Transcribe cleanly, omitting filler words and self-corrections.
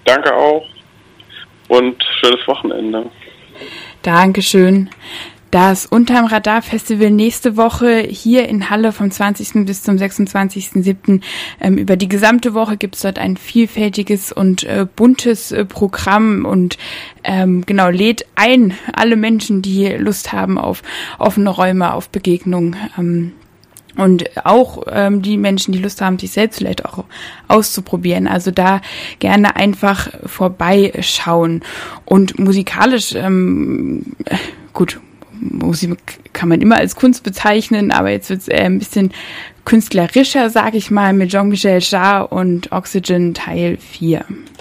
Danke auch und schönes Wochenende. Dankeschön. Das Unterm Radar Festival nächste Woche hier in Halle vom 20. bis zum 26.07. Über die gesamte Woche gibt es dort ein vielfältiges und buntes Programm und lädt ein alle Menschen, die Lust haben auf offene Räume, auf Begegnung. Und auch die Menschen, die Lust haben, sich selbst vielleicht auch auszuprobieren. Also da gerne einfach vorbeischauen. Und musikalisch, Musik kann man immer als Kunst bezeichnen, aber jetzt wird es ein bisschen künstlerischer, sage ich mal, mit Jean-Michel Jarre und Oxygen Teil 4.